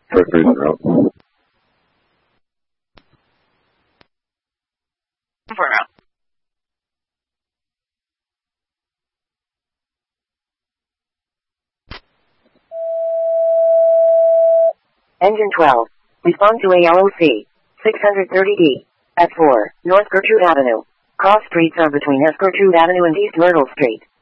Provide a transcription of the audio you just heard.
First reason route. Route. Engine 12. Respond to ALOC. 630D. At 4, North Gertrude Avenue. Cross streets are between S. Gertrude Avenue and East Myrtle Street.